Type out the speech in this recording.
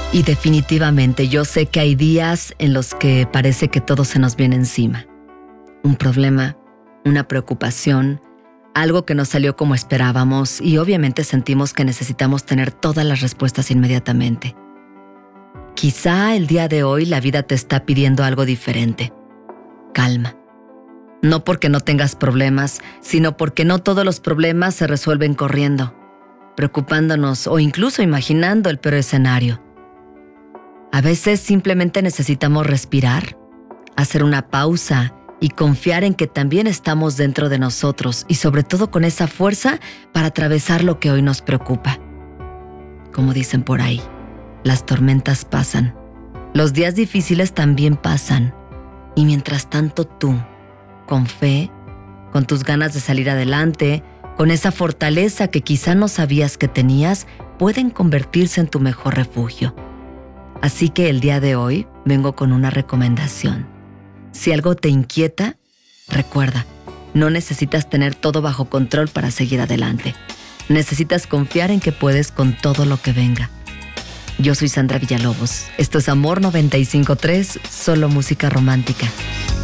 Y definitivamente yo sé que hay días en los que parece que todo se nos viene encima. Un problema, una preocupación, algo que no salió como esperábamos y obviamente sentimos que necesitamos tener todas las respuestas inmediatamente. Quizá el día de hoy la vida te está pidiendo algo diferente. Calma. No porque no tengas problemas, sino porque no todos los problemas se resuelven corriendo, preocupándonos o incluso imaginando el peor escenario. A veces simplemente necesitamos respirar, hacer una pausa y confiar en que también estamos dentro de nosotros y sobre todo con esa fuerza para atravesar lo que hoy nos preocupa. Como dicen por ahí, las tormentas pasan, los días difíciles también pasan y mientras tanto tú, con fe, con tus ganas de salir adelante, con esa fortaleza que quizá no sabías que tenías, pueden convertirse en tu mejor refugio. Así que el día de hoy vengo con una recomendación. Si algo te inquieta, recuerda, no necesitas tener todo bajo control para seguir adelante. Necesitas confiar en que puedes con todo lo que venga. Yo soy Sandra Villalobos. Esto es Amor 95.3, solo música romántica.